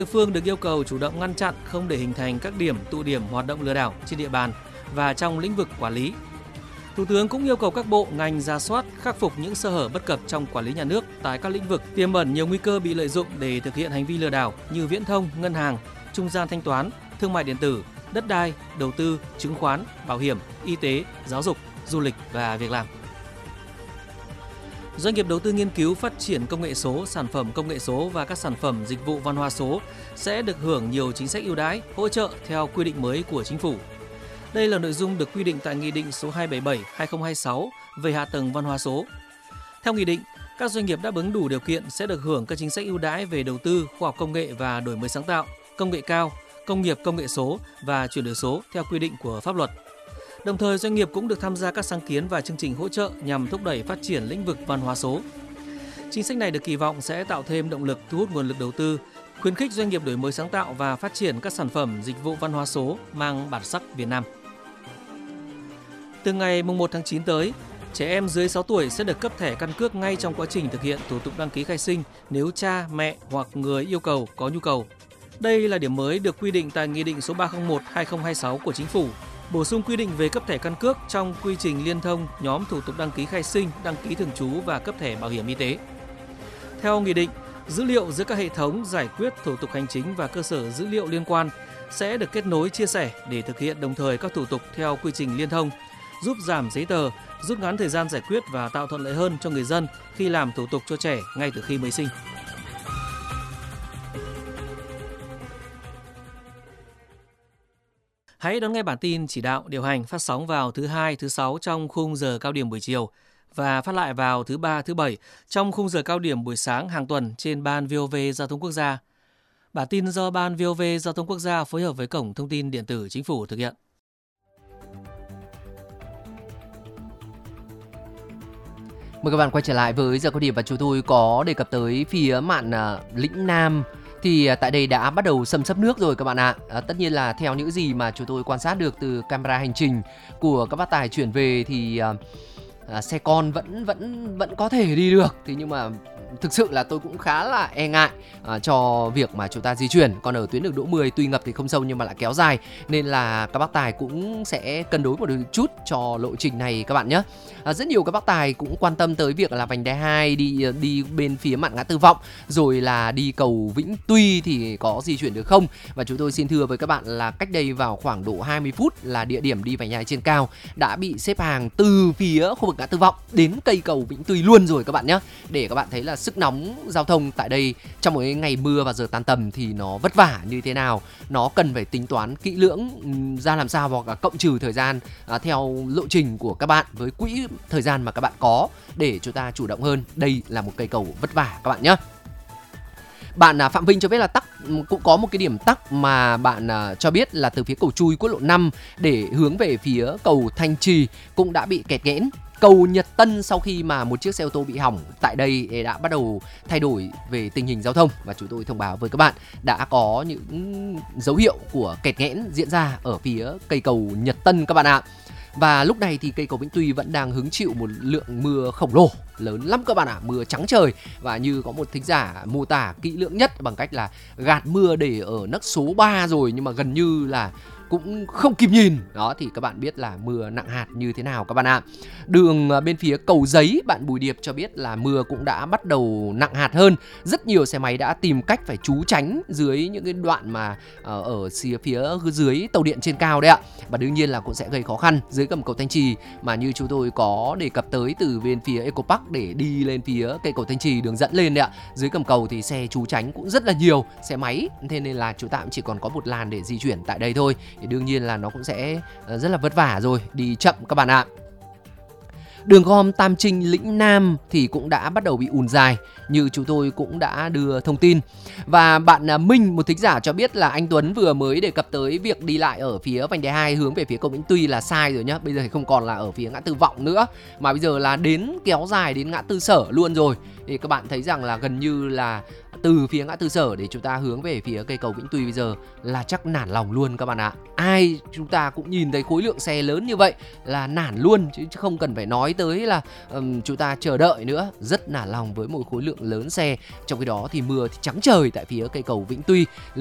Địa phương được yêu cầu chủ động ngăn chặn không để hình thành các điểm tụ điểm hoạt động lừa đảo trên địa bàn và trong lĩnh vực quản lý. Thủ tướng cũng yêu cầu các bộ, ngành rà soát, khắc phục những sơ hở bất cập trong quản lý nhà nước tại các lĩnh vực tiềm ẩn nhiều nguy cơ bị lợi dụng để thực hiện hành vi lừa đảo như viễn thông, ngân hàng, trung gian thanh toán, thương mại điện tử, đất đai, đầu tư, chứng khoán, bảo hiểm, y tế, giáo dục, du lịch và việc làm. Doanh nghiệp đầu tư nghiên cứu phát triển công nghệ số, sản phẩm công nghệ số và các sản phẩm dịch vụ văn hóa số sẽ được hưởng nhiều chính sách ưu đãi, hỗ trợ theo quy định mới của Chính phủ. Đây là nội dung được quy định tại Nghị định số 277/2026 về hạ tầng văn hóa số. Theo Nghị định, các doanh nghiệp đáp ứng đủ điều kiện sẽ được hưởng các chính sách ưu đãi về đầu tư, khoa học công nghệ và đổi mới sáng tạo, công nghệ cao, công nghiệp công nghệ số và chuyển đổi số theo quy định của pháp luật. Đồng thời, doanh nghiệp cũng được tham gia các sáng kiến và chương trình hỗ trợ nhằm thúc đẩy phát triển lĩnh vực văn hóa số. Chính sách này được kỳ vọng sẽ tạo thêm động lực thu hút nguồn lực đầu tư, khuyến khích doanh nghiệp đổi mới sáng tạo và phát triển các sản phẩm dịch vụ văn hóa số mang bản sắc Việt Nam. Từ ngày 1 tháng 9 tới, trẻ em dưới 6 tuổi sẽ được cấp thẻ căn cước ngay trong quá trình thực hiện thủ tục đăng ký khai sinh nếu cha, mẹ hoặc người yêu cầu có nhu cầu. Đây là điểm mới được quy định tại Nghị định số 301/2026 của Chính phủ, bổ sung quy định về cấp thẻ căn cước trong quy trình liên thông nhóm thủ tục đăng ký khai sinh, đăng ký thường trú và cấp thẻ bảo hiểm y tế. Theo Nghị định, dữ liệu giữa các hệ thống giải quyết thủ tục hành chính và cơ sở dữ liệu liên quan sẽ được kết nối chia sẻ để thực hiện đồng thời các thủ tục theo quy trình liên thông, giúp giảm giấy tờ, rút ngắn thời gian giải quyết và tạo thuận lợi hơn cho người dân khi làm thủ tục cho trẻ ngay từ khi mới sinh. Hãy đón nghe bản tin chỉ đạo điều hành phát sóng vào thứ Hai, thứ Sáu trong khung giờ cao điểm buổi chiều và phát lại vào thứ Ba, thứ Bảy trong khung giờ cao điểm buổi sáng hàng tuần trên Ban VOV Giao thông Quốc gia. Bản tin do Ban VOV Giao thông Quốc gia phối hợp với Cổng Thông tin Điện tử Chính phủ thực hiện. Mời các bạn quay trở lại với giờ cao điểm và chúng tôi có đề cập tới phía mạn lĩnh Nam. Thì tại đây đã bắt đầu xâm nước rồi các bạn ạ. Tất nhiên là theo những gì mà chúng tôi quan sát được từ camera hành trình của các bác tài chuyển về thì xe con vẫn có thể đi được. Thế nhưng mà thực sự là tôi cũng khá là e ngại cho việc mà chúng ta di chuyển. Còn ở tuyến đường Đỗ 10 tuy ngập thì không sâu nhưng mà lại kéo dài, nên là các bác tài cũng sẽ cân đối một chút cho lộ trình này các bạn nhé. Rất nhiều các bác tài cũng quan tâm tới việc là vành đai 2 đi bên phía mạn ngã tư Vọng, rồi là đi cầu Vĩnh Tuy thì có di chuyển được không. Và chúng tôi xin thưa với các bạn là cách đây vào khoảng độ 20 phút là địa điểm đi vành đai trên cao đã bị xếp hàng từ phía khu vực ngã tư Vọng đến cây cầu Vĩnh Tuy luôn rồi các bạn nhé. Để các bạn thấy là sức nóng giao thông tại đây trong một ngày mưa và giờ tan tầm thì nó vất vả như thế nào. Nó cần phải tính toán kỹ lưỡng ra làm sao, hoặc là cộng trừ thời gian theo lộ trình của các bạn với quỹ thời gian mà các bạn có để chúng ta chủ động hơn. Đây là một cây cầu vất vả các bạn nhé. Bạn Phạm Vinh cho biết là cũng có một cái điểm tắc mà bạn cho biết là từ phía cầu Chui quốc lộ 5 để hướng về phía cầu Thanh Trì cũng đã bị kẹt nghẽn. Cầu Nhật Tân sau khi mà một chiếc xe ô tô bị hỏng tại đây đã bắt đầu thay đổi về tình hình giao thông, và chúng tôi thông báo với các bạn đã có những dấu hiệu của kẹt nghẽn diễn ra ở phía cây cầu Nhật Tân các bạn ạ. Và lúc này thì cây cầu Vĩnh Tuy vẫn đang hứng chịu một lượng mưa khổng lồ, lớn lắm các bạn ạ, mưa trắng trời. Và như có một thính giả mô tả kỹ lưỡng nhất bằng cách là gạt mưa để ở nấc số 3 rồi nhưng mà gần như là cũng không kịp nhìn. Đó thì các bạn biết là mưa nặng hạt như thế nào các bạn ạ. Đường bên phía cầu Giấy, bạn Bùi Điệp cho biết là mưa cũng đã bắt đầu nặng hạt hơn. Rất nhiều xe máy đã tìm cách phải trú tránh dưới những cái đoạn mà ở phía dưới tàu điện trên cao đấy ạ. Và đương nhiên là cũng sẽ gây khó khăn dưới gầm cầu Thanh Trì, mà như chúng tôi có đề cập tới từ bên phía Eco Park để đi lên phía cây cầu Thanh Trì, đường dẫn lên đấy ạ. Dưới gầm cầu thì xe trú tránh cũng rất là nhiều, xe máy, thế nên là chúng ta cũng chỉ còn có một làn để di chuyển tại đây thôi. Thì đương nhiên là nó cũng sẽ rất là vất vả rồi, đi chậm các bạn ạ. Đường gom Tam Trinh Lĩnh Nam thì cũng đã bắt đầu bị ùn dài như chúng tôi cũng đã đưa thông tin. Và bạn Minh, một thính giả cho biết là anh Tuấn vừa mới đề cập tới việc đi lại ở phía vành đai 2 hướng về phía cầu Vĩnh Tuy là sai rồi nhá. Bây giờ thì không còn là ở phía ngã tư Vọng nữa, mà bây giờ là đến kéo dài đến ngã tư Sở luôn rồi. Thì các bạn thấy rằng là gần như là từ phía ngã tư Sở để chúng ta hướng về phía cây cầu Vĩnh Tuy bây giờ là chắc nản lòng luôn các bạn ạ. Ai chúng ta cũng nhìn thấy khối lượng xe lớn như vậy là nản luôn, chứ không cần phải nói tới là chúng ta chờ đợi nữa. Rất nản lòng với một khối lượng lớn xe. Trong khi đó thì mưa thì trắng trời tại phía cây cầu Vĩnh Tuy.